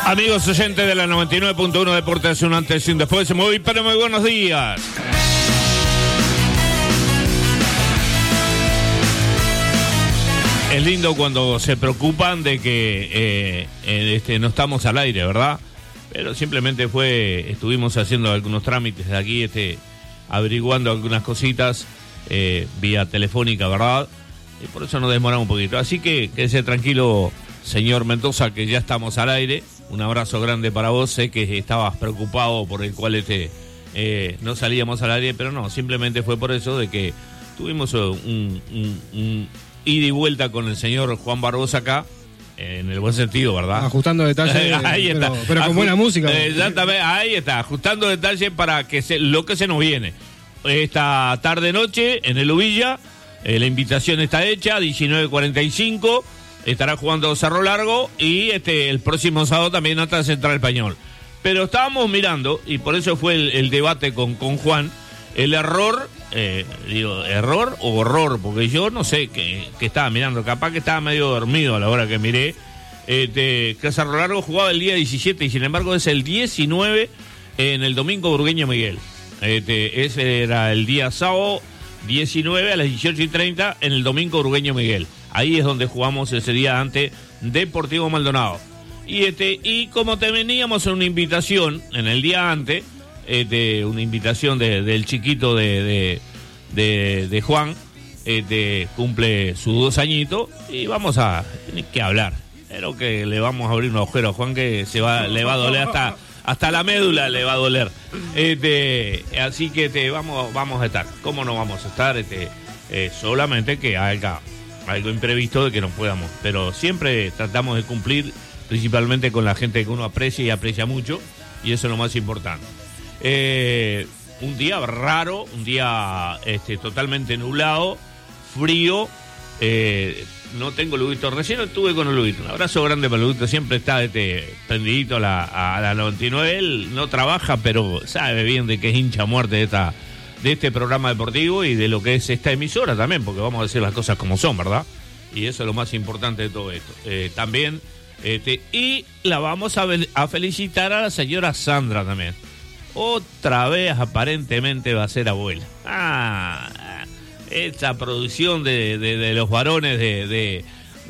Amigos oyentes de la 99.1 Deportes, un antes y un después. Muy buenos días. Es lindo cuando se preocupan de que no estamos al aire, ¿verdad? Pero simplemente estuvimos haciendo algunos trámites de aquí, averiguando algunas cositas vía telefónica, ¿verdad? Y por eso nos demoramos un poquito. Así que quédese tranquilo, señor Mendoza, que ya estamos al aire. Un abrazo grande para vos. Sé que estabas preocupado por el cual no salíamos al aire, pero no, simplemente fue por eso de que tuvimos un ida y vuelta con el señor Juan Barbosa acá, en el buen sentido, ¿verdad? Ajustando detalles, ahí está. Pero con buena música. Exactamente, ahí está, ajustando detalles para que lo que se nos viene. Esta tarde-noche en el Uvilla, la invitación está hecha, 19:45, estará jugando Cerro Largo y el próximo sábado también hasta Central Español. Pero estábamos mirando, y por eso fue el debate con Juan, el error, error o horror, porque yo no sé qué estaba mirando, capaz que estaba medio dormido a la hora que miré, que Cerro Largo jugaba el día 17 y sin embargo es el 19 en el Domingo Burgueño Miguel. Ese era el día sábado 19 a las 18:30 en el Domingo Burgueño Miguel. Ahí es donde jugamos ese día ante Deportivo Maldonado. Y como teníamos una invitación en el día antes, una invitación del chiquito de Juan, cumple sus 2 añitos y vamos a tener que hablar. Pero que le vamos a abrir un agujero a Juan que le va a doler hasta la médula le va a doler. Así que vamos a estar. ¿Cómo no vamos a estar? Solamente que haya algo imprevisto de que no podamos. Pero siempre tratamos de cumplir, principalmente con la gente que uno aprecia y aprecia mucho, y eso es lo más importante. Un día raro, un día totalmente nublado, frío. No tengo Luguito, recién estuve con el Luguito. Un abrazo grande para Luguito, siempre está prendidito a la 99. Él no trabaja, pero sabe bien de que es hincha a muerte de este programa deportivo y de lo que es esta emisora también, porque vamos a decir las cosas como son, ¿verdad? Y eso es lo más importante de todo esto. También, y la vamos a felicitar a la señora Sandra también. Otra vez aparentemente va a ser abuela. Esta producción de los varones de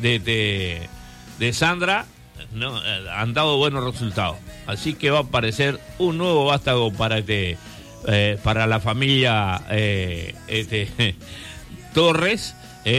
Sandra han dado buenos resultados. Así que va a aparecer un nuevo vástago para la familia Torres.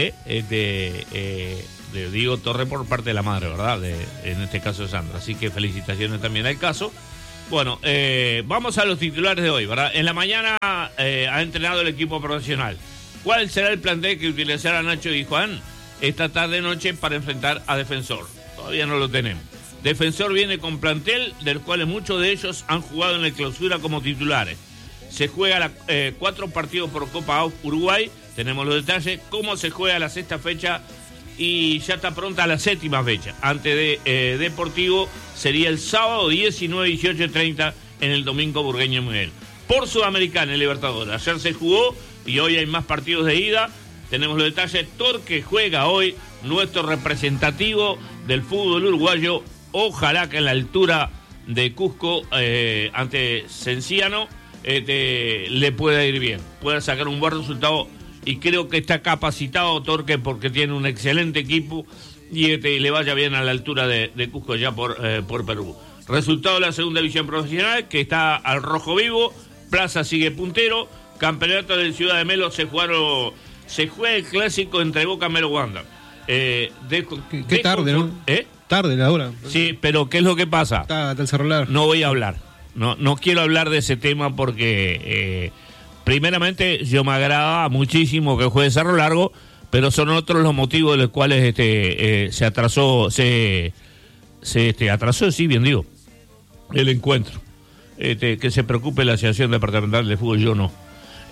Digo Torres por parte de la madre, ¿verdad? En este caso de Sandra. Así que felicitaciones también al caso. Bueno, vamos a los titulares de hoy, ¿verdad? En la mañana ha entrenado el equipo profesional. ¿Cuál será el plantel que utilizará Nacho y Juan esta tarde-noche para enfrentar a Defensor? Todavía no lo tenemos. Defensor viene con plantel, del cual muchos de ellos han jugado en la clausura como titulares. Se juega 4 partidos por Copa Uruguay. Tenemos los detalles. Cómo se juega la 6ª fecha y ya está pronta la 7ª fecha. Ante Deportivo sería el sábado 19 y 18:30 en el Domingo Burgueño Miguel. Por Sudamericana y Libertadores. Ayer se jugó y hoy hay más partidos de ida. Tenemos los detalles. Torque juega hoy, nuestro representativo del fútbol uruguayo. Ojalá que a la altura de Cusco ante Cenciano le pueda ir bien, pueda sacar un buen resultado, y creo que está capacitado Torque porque tiene un excelente equipo y le vaya bien a la altura de Cusco ya por Perú. Resultado de la 2ª división profesional, que está al rojo vivo. Plaza sigue puntero. Campeonato de Ciudad de Melo se juega el clásico entre Boca y Melo Wander. Qué tarde, ¿no? Tarde la hora. Sí, pero ¿qué es lo que pasa? Está el Cerro Largo. No voy a hablar. No quiero hablar de ese tema porque primeramente yo me agrada muchísimo que juegue Cerro Largo, pero son otros los motivos de los cuales se atrasó, atrasó, sí, bien digo, el encuentro. Que se preocupe la Asociación Departamental de Fútbol, yo no.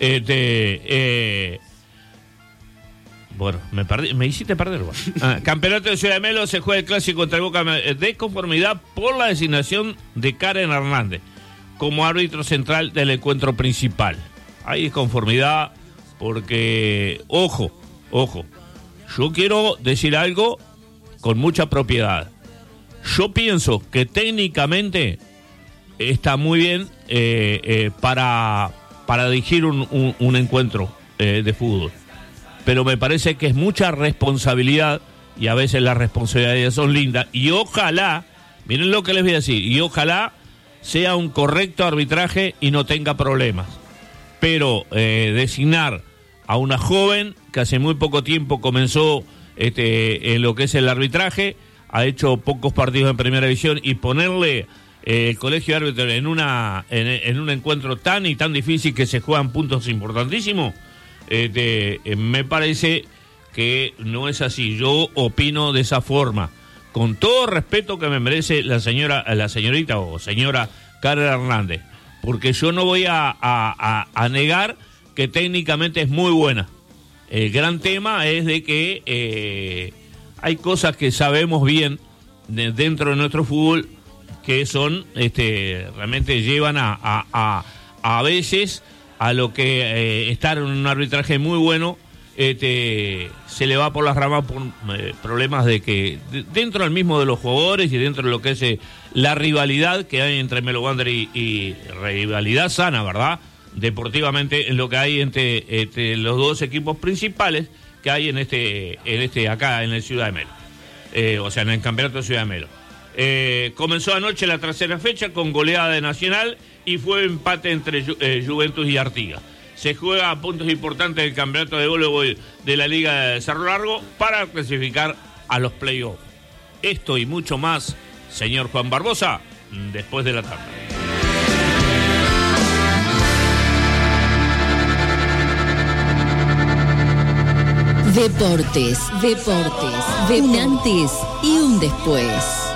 Bueno, me hiciste perder. Bueno. Campeonato de Ciudad de Melo, se juega el clásico entre Boca de conformidad por la designación de Karen Hernández como árbitro central del encuentro principal. Hay disconformidad porque, ojo, yo quiero decir algo con mucha propiedad. Yo pienso que técnicamente está muy bien para dirigir un encuentro de fútbol, pero me parece que es mucha responsabilidad, y a veces las responsabilidades son lindas, y ojalá, miren lo que les voy a decir, y ojalá sea un correcto arbitraje y no tenga problemas, pero designar a una joven que hace muy poco tiempo comenzó en lo que es el arbitraje, ha hecho pocos partidos en primera división, y ponerle el colegio de árbitros en un encuentro tan y tan difícil que se juegan puntos importantísimos, me parece que no es así. Yo opino de esa forma, con todo respeto que me merece la señorita o señora Karen Hernández, porque yo no voy a negar que técnicamente es muy buena. El gran tema es de que hay cosas que sabemos bien dentro de nuestro fútbol que son realmente llevan a veces a lo que estar en un arbitraje muy bueno se le va por las ramas por problemas de que dentro del mismo de los jugadores y dentro de lo que es la rivalidad que hay entre Melo Wanderers y rivalidad sana, ¿verdad? Deportivamente, en lo que hay entre los dos equipos principales que hay acá en el Ciudad de Melo, o sea, en el campeonato de Ciudad de Melo. Comenzó anoche la tercera fecha con goleada de Nacional y fue empate entre Juventus y Artigas. Se juega a puntos importantes del campeonato de voleibol de la Liga de Cerro Largo para clasificar a los playoffs. Esto y mucho más, señor Juan Barbosa, después de la tanda. Deportes, un antes y un después.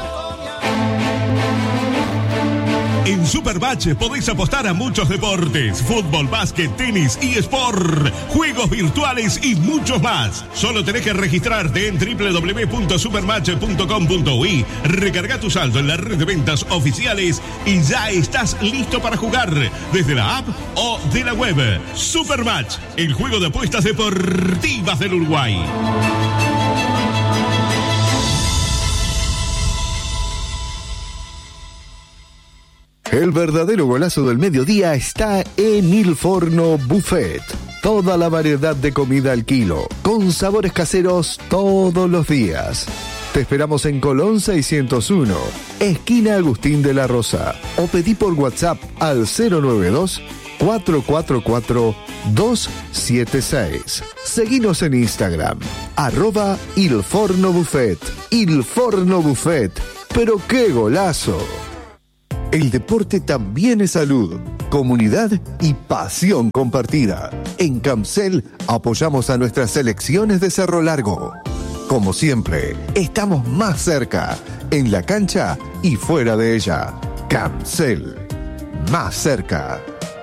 En Supermatch podéis apostar a muchos deportes: fútbol, básquet, tenis, eSport, juegos virtuales y muchos más. Solo tenés que registrarte en www.supermatch.com.uy, recarga tu saldo en la red de ventas oficiales y ya estás listo para jugar desde la app o de la web. Supermatch, el juego de apuestas deportivas del Uruguay. El verdadero golazo del mediodía está en Il Forno Buffet. Toda la variedad de comida al kilo, con sabores caseros todos los días. Te esperamos en Colón 601, esquina Agustín de la Rosa. O pedí por WhatsApp al 092-444-276. Seguinos en Instagram, @Il Forno Buffet. Il Forno Buffet. ¡Pero qué golazo! El deporte también es salud, comunidad y pasión compartida. En Camcel apoyamos a nuestras selecciones de Cerro Largo. Como siempre, estamos más cerca, en la cancha y fuera de ella. Camcel, más cerca.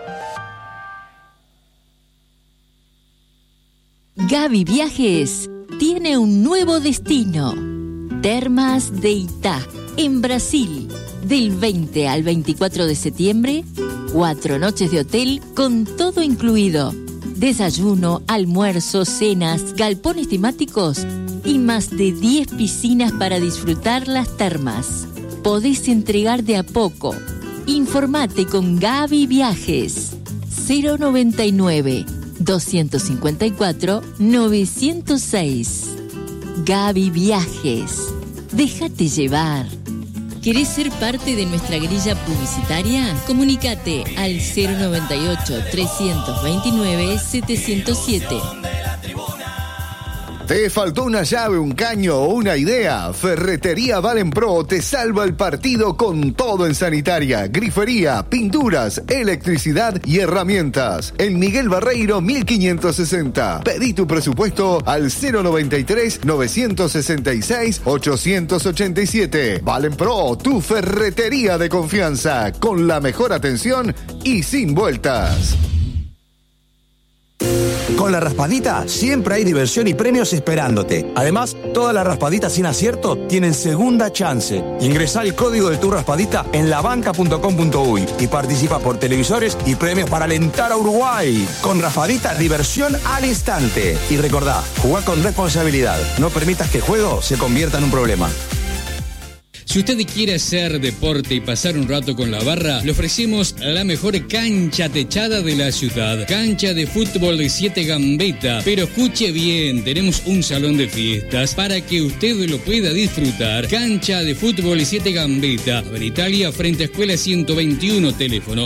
Gaby Viajes tiene un nuevo destino. Termas de Itá, en Brasil. Del 20 al 24 de septiembre, 4 noches de hotel con todo incluido. Desayuno, almuerzo, cenas, galpones temáticos y más de 10 piscinas para disfrutar las termas. Podés entregar de a poco. Informate con Gaby Viajes. 099-254-906. Gaby Viajes. Déjate llevar. ¿Querés ser parte de nuestra grilla publicitaria? Comunícate al 098-329-707. ¿Te faltó una llave, un caño o una idea? Ferretería Valenpro te salva el partido con todo en sanitaria, grifería, pinturas, electricidad y herramientas. En Miguel Barreiro 1560. Pedí tu presupuesto al 093-966-887. Valenpro, tu ferretería de confianza, con la mejor atención y sin vueltas. Con la raspadita siempre hay diversión y premios esperándote. Además, todas las raspaditas sin acierto tienen segunda chance. Ingresá el código de tu raspadita en labanca.com.uy y participa por televisores y premios para alentar a Uruguay. Con raspadita, diversión al instante. Y recordá, jugá con responsabilidad. No permitas que el juego se convierta en un problema. Si usted quiere hacer deporte y pasar un rato con la barra, le ofrecemos la mejor cancha techada de la ciudad. Cancha de fútbol de 7 Gambetta. Pero escuche bien, tenemos un salón de fiestas para que usted lo pueda disfrutar. Cancha de fútbol de 7 Gambetta. En Italia, frente a Escuela 121, teléfono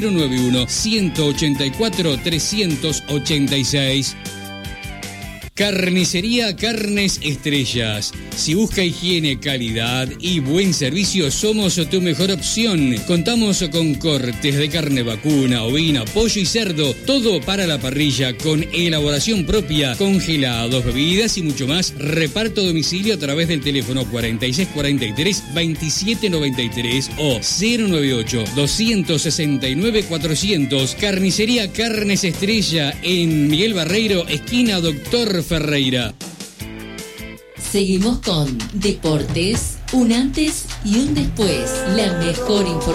091-184-386. Carnicería Carnes Estrellas. Si busca higiene, calidad y buen servicio, somos tu mejor opción. Contamos con cortes de carne vacuna, ovina, pollo y cerdo. Todo para la parrilla con elaboración propia, congelados, bebidas y mucho más. Reparto a domicilio a través del teléfono 4643-2793 o 098-269-400. Carnicería Carnes Estrella en Miguel Barreiro, esquina Doctor Ferreira. Seguimos con Deportes, un antes y un después. La mejor información.